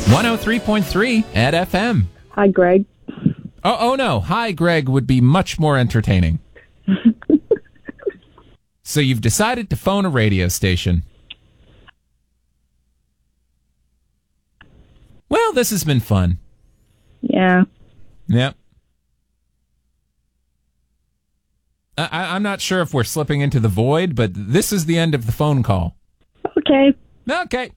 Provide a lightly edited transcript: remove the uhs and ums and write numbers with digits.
103.3 at FM. Hi, Greg. Oh, no. Hi, Greg would be much more entertaining. So you've decided to phone a radio station. Well, this has been fun. Yeah. Yep. I'm not sure if we're slipping into the void, but this is the end of the phone call. Okay. Okay.